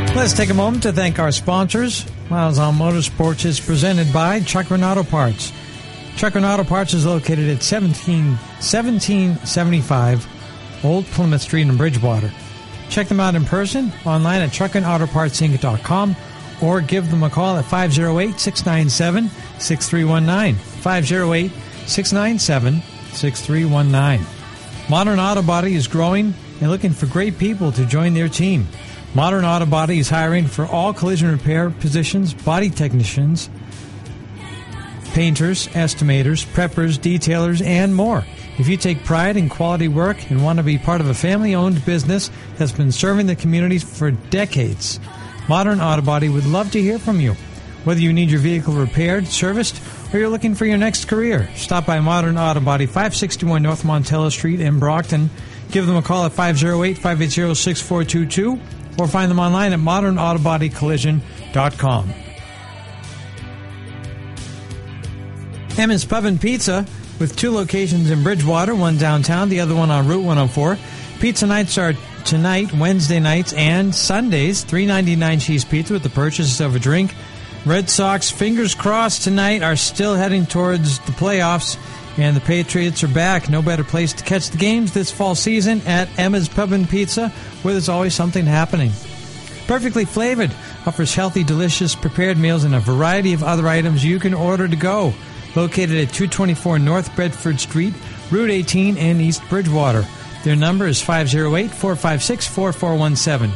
Let's take a moment to thank our sponsors. Miles on Motorsports is presented by Chuckman Auto Parts. Chuckman Auto Parts is located at 1775 Old Plymouth Street in Bridgewater. Check them out in person, online at truckandautopartsinc.com, or give them a call at 508-697-6319. 508-697-6319. Modern Auto Body is growing and looking for great people to join their team. Modern Auto Body is hiring for all collision repair positions, body technicians, painters, estimators, preppers, detailers, and more. If you take pride in quality work and want to be part of a family-owned business that's been serving the community for decades, Modern Auto Body would love to hear from you. Whether you need your vehicle repaired, serviced, or you're looking for your next career, stop by Modern Auto Body, 561 North Montello Street in Brockton. Give them a call at 508-580-6422 or find them online at modernautobodycollision.com. Emmons Pub and Pizza, with 2 locations in Bridgewater, one downtown, the other one on Route 104. Pizza nights are tonight, Wednesday nights, and Sundays. $3.99 cheese pizza with the purchase of a drink. Red Sox, fingers crossed tonight, are still heading towards the playoffs, and the Patriots are back. No better place to catch the games this fall season at Emma's Pub and Pizza, where there's always something happening. Perfectly Flavored offers healthy, delicious, prepared meals and a variety of other items you can order to go. Located at 224 North Bedford Street, Route 18 in East Bridgewater. Their number is 508-456-4417.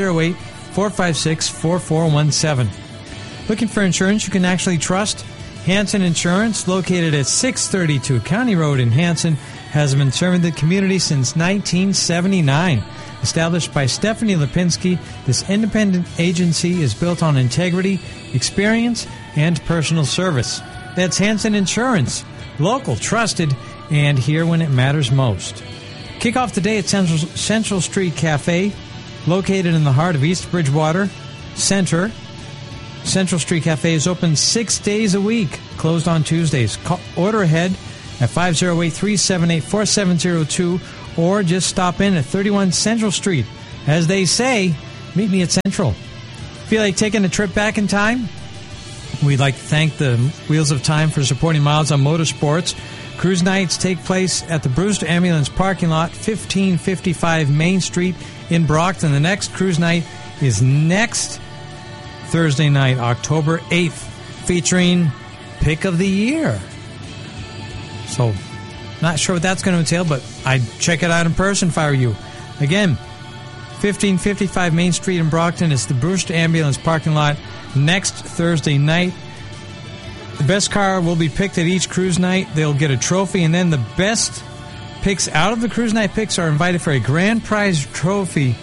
508-456-4417. Looking for insurance you can actually trust? Hanson Insurance, located at 632 County Road in Hanson, has been serving the community since 1979. Established by Stephanie Lipinski, this independent agency is built on integrity, experience, and personal service. That's Hanson Insurance, local, trusted, and here when it matters most. Kick off the day at Central Street Cafe, located in the heart of East Bridgewater Center. Central Street Cafe is open 6 days a week, closed on Tuesdays. Order ahead at 508-378-4702 or just stop in at 31 Central Street. As they say, meet me at Central. Feel like taking a trip back in time? We'd like to thank the Wheels of Time for supporting Miles on Motorsports. Cruise nights take place at the Brewster Ambulance parking lot, 1555 Main Street in Brockton. The next cruise night is next Thursday night, October 8th, featuring Pick of the Year. So, not sure what that's going to entail, but I'd check it out in person if I were you. Again, 1555 Main Street in Brockton is the Brewster Ambulance parking lot next Thursday night. The best car will be picked at each cruise night. They'll get a trophy, and then the best picks out of the cruise night picks are invited for a grand prize trophy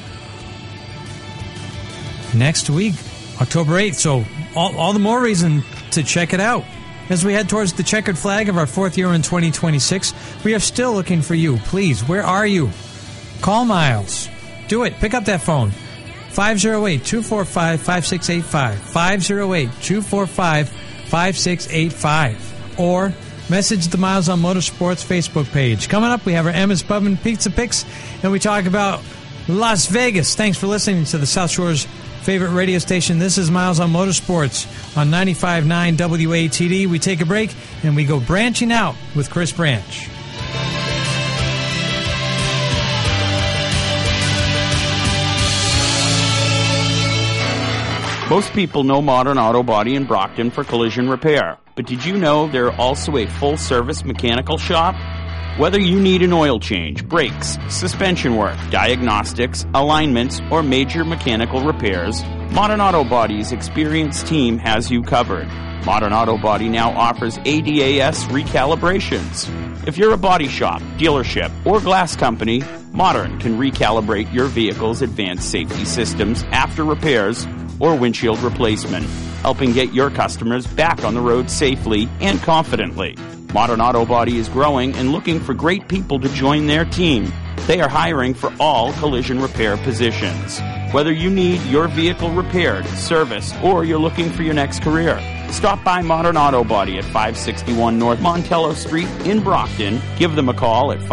next week, October 8th. So all the more reason to check it out. As we head towards the checkered flag of our 4th year in 2026, we are still looking for you. Please, where are you? Call Miles. Do it. Pick up that phone. 508-245-5685. 508-245-5685. Or message the Miles on Motorsports Facebook page. Coming up, we have our Emma's Pub and Pizza Picks, and we talk about Las Vegas. Thanks for listening to the South Shore's favorite radio station. This is Miles on Motorsports on 95.9 WATD. We take a break, and we go branching out with Chris Branch. Most people know Modern Auto Body in Brockton for collision repair. But did you know they're also a full-service mechanical shop? Whether you need an oil change, brakes, suspension work, diagnostics, alignments, or major mechanical repairs, Modern Auto Body's experienced team has you covered. Modern Auto Body now offers ADAS recalibrations. If you're a body shop, dealership, or glass company, Modern can recalibrate your vehicle's advanced safety systems after repairs or windshield replacement, helping get your customers back on the road safely and confidently. Modern Auto Body is growing and looking for great people to join their team. They are hiring for all collision repair positions. Whether you need your vehicle repaired, serviced, or you're looking for your next career, Stop by Modern Auto Body at 561 North Montello Street in Brockton. Give them a call at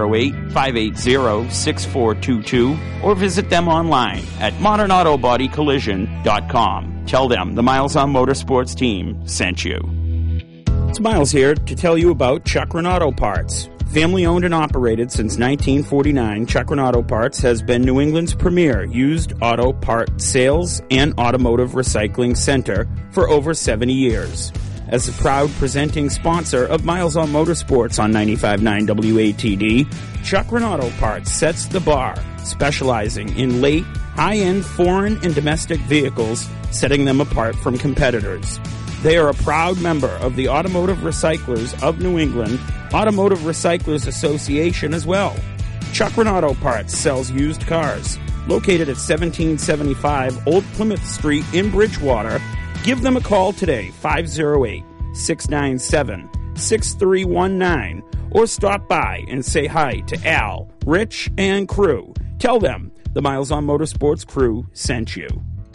508-580-6422 or visit them online at modernautobodycollision.com. Tell them the Miles on Motorsports team sent you. It's Miles here to tell you about Chukrin Auto Parts. Family owned and operated since 1949, Chukrin Auto Parts has been New England's premier used auto part sales and automotive recycling center for over 70 years. As a proud presenting sponsor of Miles on Motorsports on 95.9 WATD, Chukrin Auto Parts sets the bar, specializing in late, high-end foreign and domestic vehicles, setting them apart from competitors. They are a proud member of the Automotive Recyclers of New England, Automotive Recyclers Association as well. Chukrin Auto Parts sells used cars. Located at 1775 Old Plymouth Street in Bridgewater, give them a call today, 508-697-6319, or stop by and say hi to Al, Rich, and crew. Tell them the Miles on Motorsports crew sent you.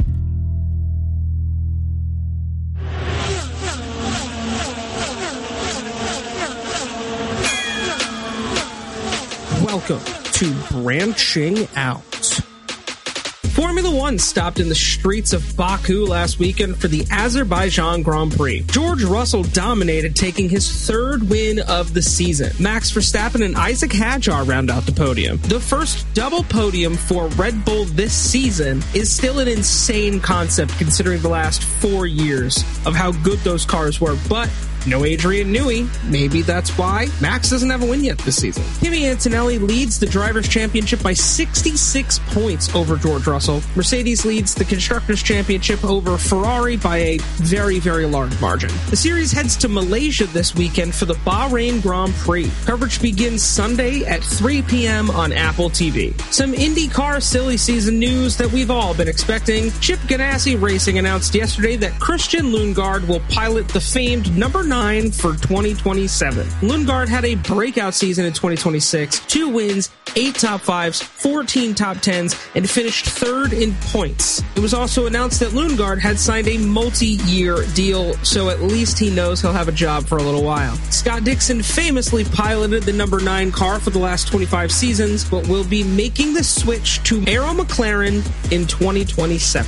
Welcome to Branching Out. Formula One stopped in the streets of Baku last weekend for the Azerbaijan Grand Prix. George Russell dominated, taking his third win of the season. Max Verstappen and Isaac Hadjar round out the podium. The first double podium for Red Bull this season is still an insane concept considering the last 4 years of how good those cars were, but no Adrian Newey. Maybe that's why Max doesn't have a win yet this season. Kimi Antonelli leads the Drivers' Championship by 66 points over George Russell. Mercedes leads the Constructors' Championship over Ferrari by a very, very large margin. The series heads to Malaysia this weekend for the Bahrain Grand Prix. Coverage begins Sunday at 3 p.m. on Apple TV. Some IndyCar silly season news that we've all been expecting. Chip Ganassi Racing announced yesterday that Christian Lundgaard will pilot the famed number 9 for 2027. Lundgaard had a breakout season in 2026, 2 wins, 8 top 5s, 14 top 10s, and finished third in points. It was also announced that Lundgaard had signed a multi-year deal, so at least he knows he'll have a job for a little while. Scott Dixon famously piloted the number 9 car for the last 25 seasons, but will be making the switch to Arrow McLaren in 2027.